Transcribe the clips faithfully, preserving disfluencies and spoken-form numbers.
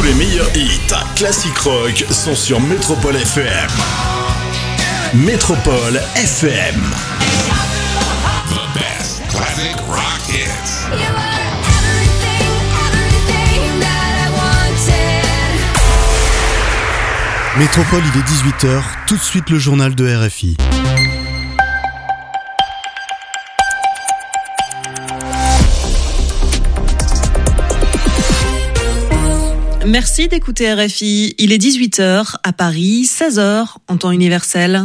les meilleurs hits classique rock sont sur Métropole F M. Métropole F M. The best classic rock hits. You were everything, everything that I wanted. Métropole, il est dix-huit heures, tout de suite le journal de R F I. Merci d'écouter R F I. Il est dix-huit heures à Paris, seize heures en temps universel.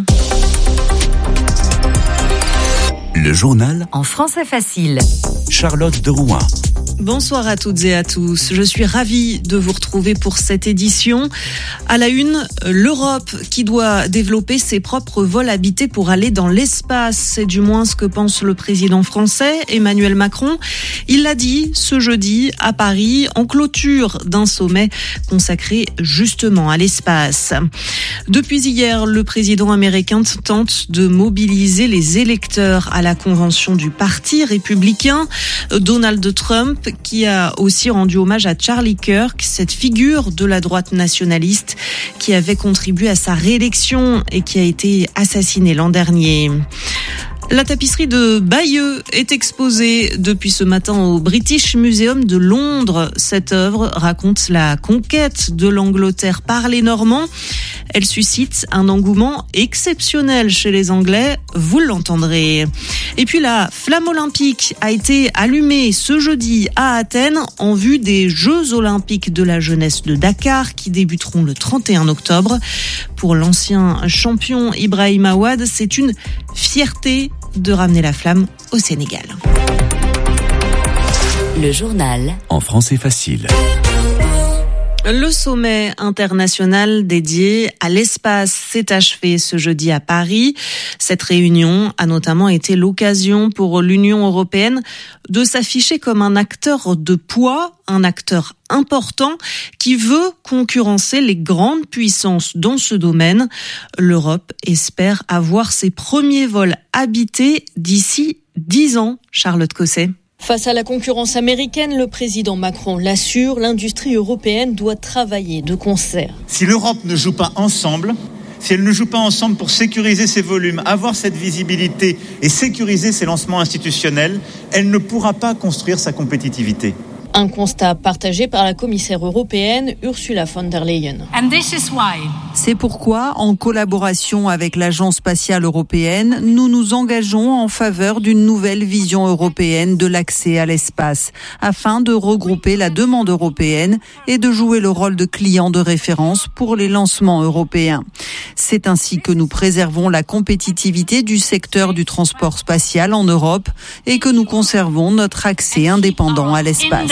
Le journal en français facile. Charlotte de Rouen. Bonsoir à toutes et à tous. Je suis ravie de vous retrouver pour cette édition. À la une, l'Europe qui doit développer ses propres vols habités pour aller dans l'espace. C'est du moins ce que pense le président français, Emmanuel Macron. Il l'a dit ce jeudi à Paris en clôture d'un sommet consacré justement à l'espace. Depuis hier, le président américain tente de mobiliser les électeurs à la convention du Parti républicain. Donald Trump qui a aussi rendu hommage à Charlie Kirk, cette figure de la droite nationaliste qui avait contribué à sa réélection et qui a été assassiné l'an dernier. La tapisserie de Bayeux est exposée depuis ce matin au British Museum de Londres. Cette œuvre raconte la conquête de l'Angleterre par les Normands. Elle suscite un engouement exceptionnel chez les Anglais, vous l'entendrez. Et puis la flamme olympique a été allumée ce jeudi à Athènes en vue des Jeux olympiques de la jeunesse de Dakar qui débuteront le trente et un octobre. Pour l'ancien champion Ibrahim Aouad, c'est une fierté de ramener la flamme au Sénégal. Le journal En français facile. Le sommet international dédié à l'espace s'est achevé ce jeudi à Paris. Cette réunion a notamment été l'occasion pour l'Union européenne de s'afficher comme un acteur de poids, un acteur important qui veut concurrencer les grandes puissances dans ce domaine. L'Europe espère avoir ses premiers vols habités d'ici dix ans. Charlotte Cosset. Face à la concurrence américaine, le président Macron l'assure, l'industrie européenne doit travailler de concert. Si l'Europe ne joue pas ensemble, si elle ne joue pas ensemble pour sécuriser ses volumes, avoir cette visibilité et sécuriser ses lancements institutionnels, elle ne pourra pas construire sa compétitivité. Un constat partagé par la commissaire européenne Ursula von der Leyen. C'est pourquoi, en collaboration avec l'Agence spatiale européenne, nous nous engageons en faveur d'une nouvelle vision européenne de l'accès à l'espace, afin de regrouper la demande européenne et de jouer le rôle de client de référence pour les lancements européens. C'est ainsi que nous préservons la compétitivité du secteur du transport spatial en Europe et que nous conservons notre accès indépendant à l'espace.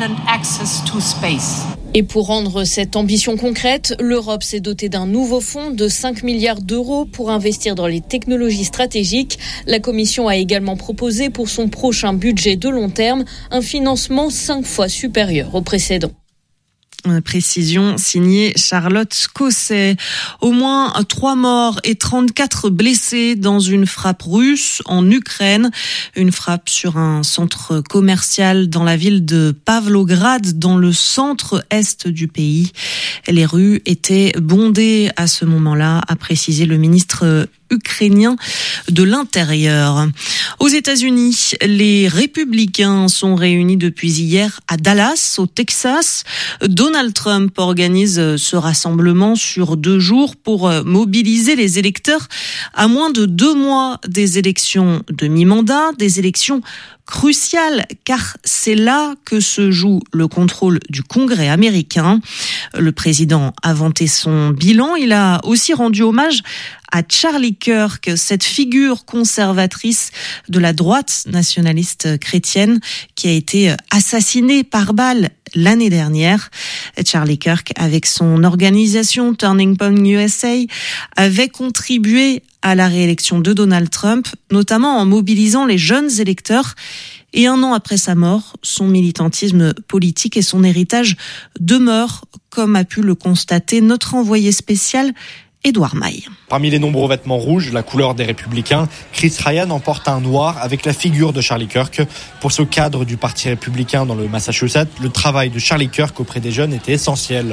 Et pour rendre cette ambition concrète, l'Europe s'est dotée d'un nouveau fonds de cinq milliards d'euros pour investir dans les technologies stratégiques. La Commission a également proposé pour son prochain budget de long terme un financement cinq fois supérieur au précédent. Précision signée Charlotte Cosset. Au moins trois morts et trente-quatre blessés dans une frappe russe en Ukraine. Une frappe sur un centre commercial dans la ville de Pavlograd, dans le centre-est du pays. Les rues étaient bondées à ce moment-là, a précisé le ministre ukrainien de l'Intérieur. Aux États-Unis, les républicains sont réunis depuis hier à Dallas, au Texas. Donald Trump organise ce rassemblement sur deux jours pour mobiliser les électeurs à moins de deux mois des élections de mi-mandat, des élections crucial car c'est là que se joue le contrôle du Congrès américain. Le président a vanté son bilan. Il a aussi rendu hommage à Charlie Kirk, cette figure conservatrice de la droite nationaliste chrétienne qui a été assassinée par balle l'année dernière. Charlie Kirk, avec son organisation Turning Point U S A, avait contribué à la réélection de Donald Trump, notamment en mobilisant les jeunes électeurs. Et un an après sa mort, son militantisme politique et son héritage demeurent, comme a pu le constater notre envoyé spécial Édouard Maille. Parmi les nombreux vêtements rouges, la couleur des Républicains, Chris Ryan en porte un noir avec la figure de Charlie Kirk. Pour ce cadre du Parti républicain dans le Massachusetts, le travail de Charlie Kirk auprès des jeunes était essentiel.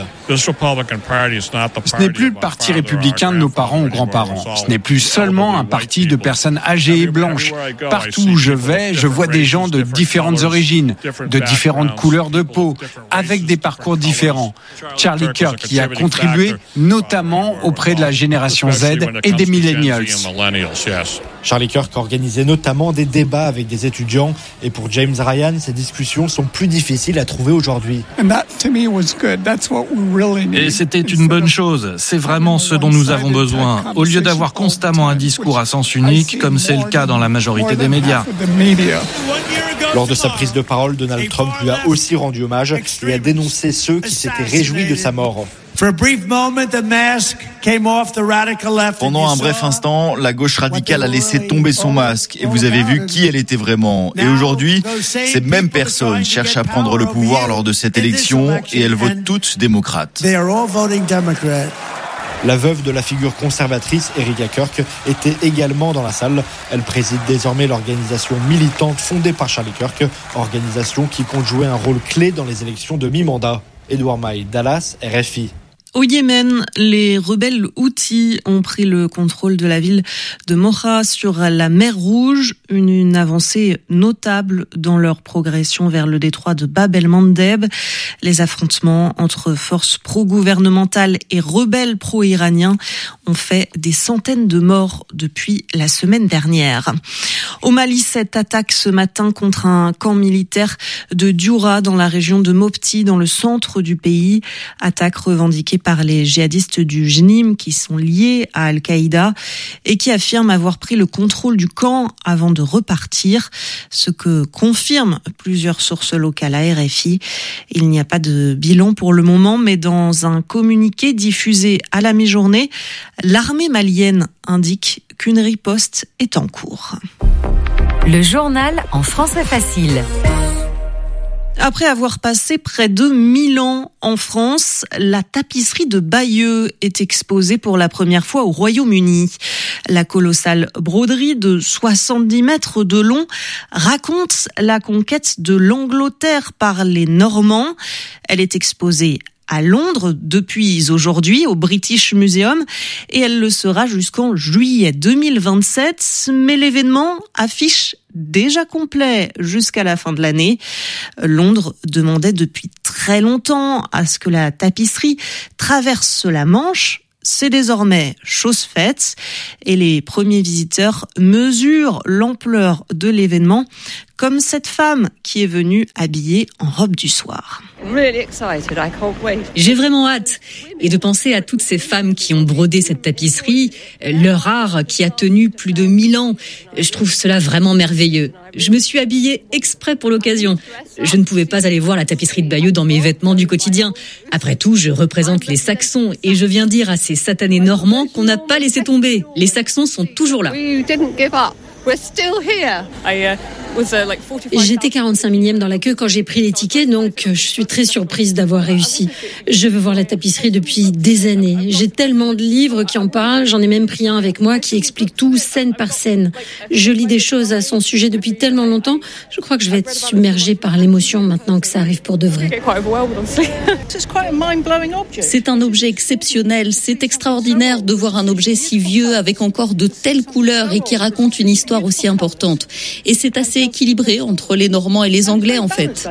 Ce n'est plus le Parti républicain de nos parents ou grands-parents. Ce n'est plus seulement un parti de personnes âgées et blanches. Partout où je vais, je vois des gens de différentes origines, de différentes couleurs de peau, avec des parcours différents. Charlie Kirk y a contribué, notamment auprès de la génération Z et des millennials. Charlie Kirk organisait notamment des débats avec des étudiants et pour James Ryan, ces discussions sont plus difficiles à trouver aujourd'hui. Et c'était une bonne chose, c'est vraiment ce dont nous avons besoin, au lieu d'avoir constamment un discours à sens unique comme c'est le cas dans la majorité des médias. Lors de sa prise de parole, Donald Trump lui a aussi rendu hommage et a dénoncé ceux qui s'étaient réjouis de sa mort. Pendant un bref instant, la gauche radicale a laissé tomber son masque et vous avez vu qui elle était vraiment. Et aujourd'hui, ces mêmes personnes cherchent à prendre le pouvoir lors de cette élection et elles votent toutes démocrates. La veuve de la figure conservatrice, Erika Kirk, était également dans la salle. Elle préside désormais l'organisation militante fondée par Charlie Kirk, organisation qui compte jouer un rôle clé dans les élections de mi-mandat. Édouard Maille, Dallas, R F I. Au Yémen, les rebelles Houthis ont pris le contrôle de la ville de Mocha sur la mer Rouge, une, une avancée notable dans leur progression vers le détroit de Bab el-Mandeb. Les affrontements entre forces pro-gouvernementales et rebelles pro-iraniens ont fait des centaines de morts depuis la semaine dernière. Au Mali, cette attaque ce matin contre un camp militaire de Dioura dans la région de Mopti, dans le centre du pays. Attaque revendiquée par les djihadistes du J N I M qui sont liés à Al-Qaïda et qui affirment avoir pris le contrôle du camp avant de repartir, ce que confirment plusieurs sources locales à R F I. Il n'y a pas de bilan pour le moment, mais dans un communiqué diffusé à la mi-journée, l'armée malienne indique qu'une riposte est en cours. Le journal en français facile. Après avoir passé près de mille ans en France, la tapisserie de Bayeux est exposée pour la première fois au Royaume-Uni. La colossale broderie de soixante-dix mètres de long raconte la conquête de l'Angleterre par les Normands. Elle est exposée à Londres depuis aujourd'hui au British Museum et elle le sera jusqu'en juillet deux mille vingt-sept. Mais l'événement affiche déjà complet jusqu'à la fin de l'année. Londres demandait depuis très longtemps à ce que la tapisserie traverse la Manche. C'est désormais chose faite et les premiers visiteurs mesurent l'ampleur de l'événement, comme cette femme qui est venue habillée en robe du soir. J'ai vraiment hâte et de penser à toutes ces femmes qui ont brodé cette tapisserie, leur art qui a tenu plus de mille ans. Je trouve cela vraiment merveilleux. Je me suis habillée exprès pour l'occasion. Je ne pouvais pas aller voir la tapisserie de Bayeux dans mes vêtements du quotidien. Après tout, je représente les Saxons et je viens dire à ces satanés Normands qu'on n'a pas laissé tomber. Les Saxons sont toujours là. J'étais quarante-cinq millième dans la queue quand j'ai pris les tickets, donc je suis très surprise d'avoir réussi. Je veux voir la tapisserie depuis des années. J'ai tellement de livres qui en parlent, j'en ai même pris un avec moi qui explique tout scène par scène. Je lis des choses à son sujet depuis tellement longtemps, je crois que je vais être submergée par l'émotion maintenant que ça arrive pour de vrai. C'est un objet exceptionnel, c'est extraordinaire de voir un objet si vieux avec encore de telles couleurs et qui raconte une histoire aussi importante. Et c'est assez équilibré entre les Normands et les Anglais en fait.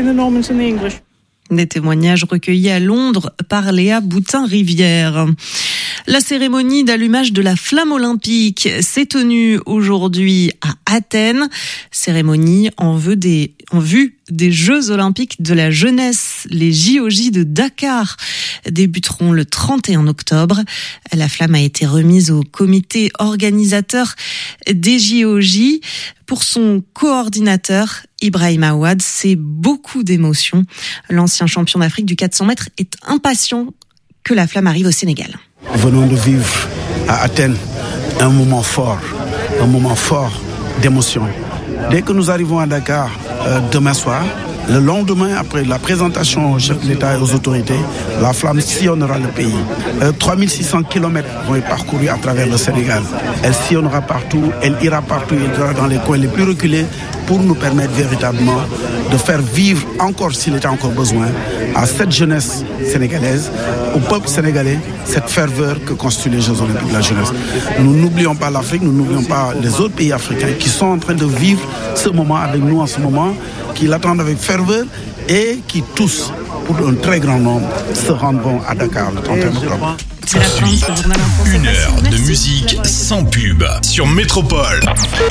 Des témoignages recueillis à Londres par Léa Boutin-Rivière. La cérémonie d'allumage de la flamme olympique s'est tenue aujourd'hui à Athènes. Cérémonie en vue des, en vue des Jeux olympiques de la jeunesse. Les J O J de Dakar débuteront le trente et un octobre. La flamme a été remise au comité organisateur des J O J. Pour son coordinateur, Ibrahim Aouad, c'est beaucoup d'émotions. L'ancien champion d'Afrique du quatre cents mètres est impatient que la flamme arrive au Sénégal. Nous venons de vivre à Athènes un moment fort, un moment fort d'émotion. Dès que nous arrivons à Dakar euh, demain soir, Le lendemain, après la présentation au chef de l'État et aux autorités, la flamme sillonnera le pays. Euh, trois mille six cents kilomètres vont être parcourus à travers le Sénégal. Elle sillonnera partout, elle ira partout, elle ira dans les coins les plus reculés pour nous permettre véritablement de faire vivre encore, s'il était encore besoin, à cette jeunesse sénégalaise, au peuple sénégalais, cette ferveur que constituent les Jeux Olympiques de la jeunesse. Nous n'oublions pas l'Afrique, nous n'oublions pas les autres pays africains qui sont en train de vivre ce moment avec nous en ce moment, qui l'attendent avec ferveur et qui tous, pour un très grand nombre, se rendront à Dakar le trente et un octobre. Une heure de musique sans pub sur Métropole.